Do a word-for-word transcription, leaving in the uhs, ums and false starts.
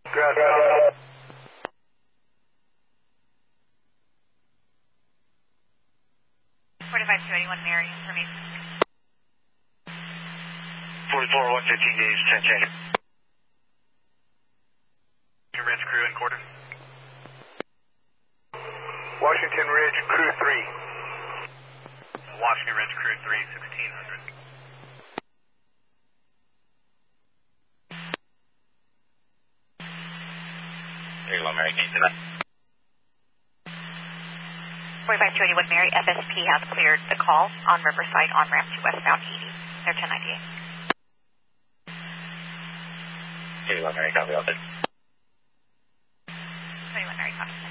Gracias. forty-five two eighty-one Mary, information. forty-four one fifteen days, ten ten. Ridge crew in quarter. Washington Ridge, crew three. Washington Ridge crew three, sixteen hundred. Here you go, Mary, can you see that? forty-five two eighty-one Mary, F S P has cleared the call on Riverside on ramp to westbound eighty. They're ten ninety-eight. Here you go, Mary, copy all this. twenty-one Mary, copy.